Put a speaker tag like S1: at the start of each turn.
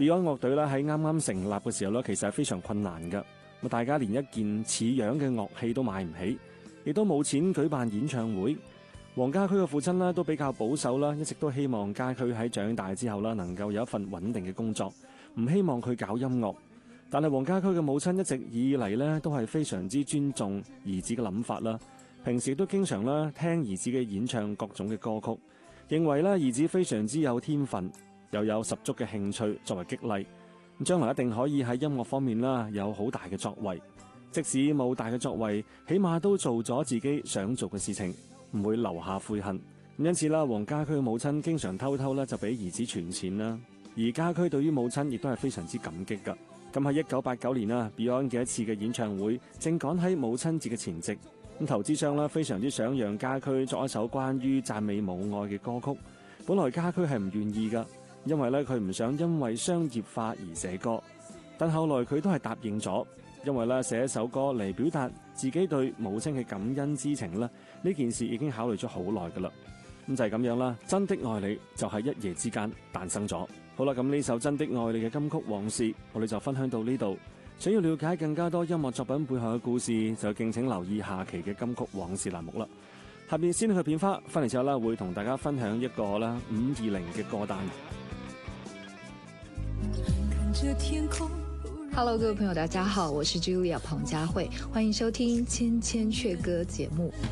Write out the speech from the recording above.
S1: Beyond 樂隊咧喺啱啱成立嘅時候咧，其實係非常困難㗎。大家連一件似樣嘅樂器都買唔起，亦都冇錢舉辦演唱會。黃家駒嘅父親咧都比較保守啦，一直都希望家駒喺長大之後啦能夠有一份穩定嘅工作，唔希望佢搞音樂。但係黃家駒嘅母親一直以嚟咧都係非常之尊重兒子嘅諗法啦，平時都經常啦聽兒子嘅演唱各種嘅歌曲，認為咧兒子非常之有天分，又有十足嘅興趣作為激勵。將來一定可以喺音樂方面啦有好大嘅作為，即使冇大嘅作為，起碼都做咗自己想做嘅事情，唔會留下悔恨。因此啦，黃家駒嘅母親經常偷偷咧就俾兒子存錢啦，而家駒對於母親亦都係非常之感激噶。咁喺1989年啦 Beyond 嘅一次嘅演唱會正趕喺母親節嘅前夕，咁投資商啦非常之想讓家駒作一首關於讚美母愛嘅歌曲，本來家駒係唔願意噶，因為咧佢唔想因為商業化而寫歌，但後來佢都係答應咗，因為咧寫一首歌嚟表達自己對母親嘅感恩之情啦，呢件事已經考慮咗好耐噶啦。咁就係咁樣啦，真的愛你就係一夜之間誕生咗。好啦，咁呢首真的愛你嘅金曲往事，我哋就分享到呢度。想要了解更加多音樂作品背後嘅故事，就敬請留意下期嘅金曲往事欄目啦。下面先去片花，翻嚟之後啦，會同大家分享一個啦520嘅歌單。
S2: Hello， 各位朋友，大家好，我是 Julia 彭佳慧，歡迎收聽千千闕歌節目。